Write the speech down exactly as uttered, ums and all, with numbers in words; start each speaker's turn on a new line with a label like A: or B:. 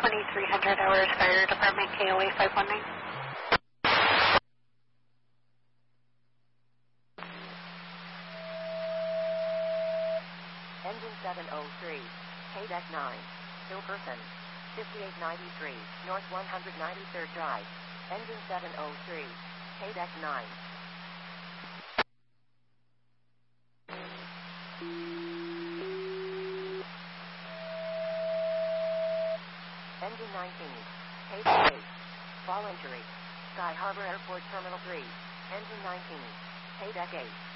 A: twenty-three hundred hours, Fire Department, K O A five one nine.
B: Engine seven oh three, K deck nine, Hill person, fifty-eight ninety-three, North one hundred ninety-third Drive. Engine seven oh three, K deck nine. Engine nineteen, K deck eight, fall injury, Sky Harbor Airport Terminal three. Engine nineteen, K deck eight.